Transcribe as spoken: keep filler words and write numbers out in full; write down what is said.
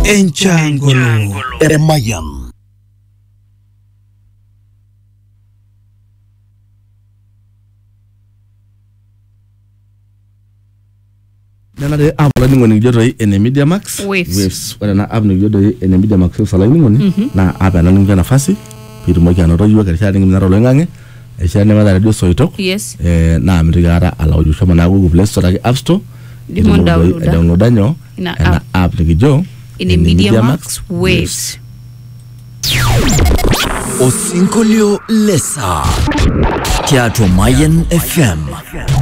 Enchangolo Eremayan. Nana de abla ni ngoni jodo ene Media Max Waves. Waves wala na abni jodo ene Media Max sala ni ngoni na aba na ngana nafasi pitu mo kana ro yuwa kalisha ngi na ro lengange e sha ne mala radio soito Yes. eh na amrigara ala oju shoma na Google Play Store App Store Di mo download download danyo Ina na app ni jo ene Media Max Waves. Osinkolio Lesa Teatro Mayan F M.